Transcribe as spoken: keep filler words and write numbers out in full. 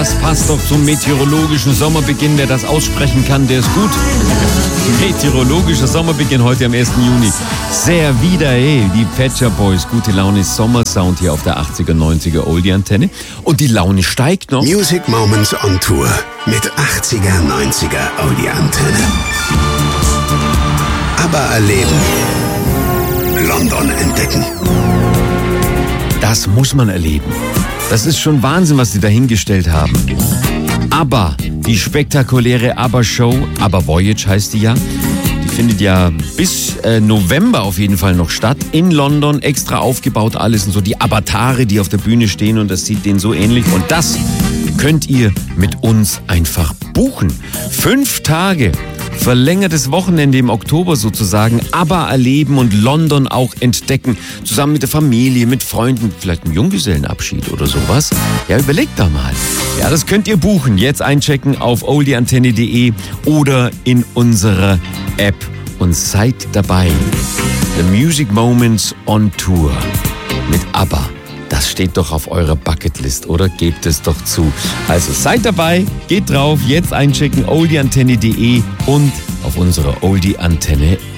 das passt doch zum meteorologischen Sommerbeginn. Wer das aussprechen kann, der ist gut. Meteorologischer Sommerbeginn heute am ersten Juni. Sehr wieder, hey, die Pet Shop Boys. Gute Laune Sommersound hier auf der achtziger, neunziger Oldie-Antenne. Und die Laune steigt noch. Music Moments on Tour mit achtziger, neunziger Oldie-Antenne. Aber erleben. London entdecken. Das muss man erleben. Das ist schon Wahnsinn, was sie dahingestellt haben. ABBA, die spektakuläre ABBA-Show, ABBA Voyage heißt die ja. Die findet ja bis äh, November auf jeden Fall noch statt. In London, extra aufgebaut alles und so. Die Avatare, die auf der Bühne stehen, und das sieht denen so ähnlich. Und das könnt ihr mit uns einfach buchen. Fünf Tage. Verlängertes Wochenende im Oktober sozusagen, aber erleben und London auch entdecken. Zusammen mit der Familie, mit Freunden, vielleicht einen Junggesellenabschied oder sowas. Ja, überlegt da mal. Ja, das könnt ihr buchen. Jetzt einchecken auf oldieantenne punkt de oder in unserer App und seid dabei. The Music Moments on Tour mit ABBA. Das steht doch auf eurer Bucketlist, oder? Gebt es doch zu. Also seid dabei, geht drauf, jetzt einchecken, oldieantenne punkt de und auf unserer Oldie-Antenne